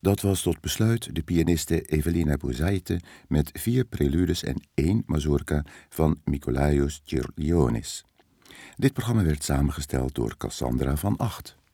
Dat was tot besluit de pianiste Evelina Bouzaites met 4 preludes en 1 mazurka van Mikolaios Cherlionis. Dit programma werd samengesteld door Cassandra van Acht.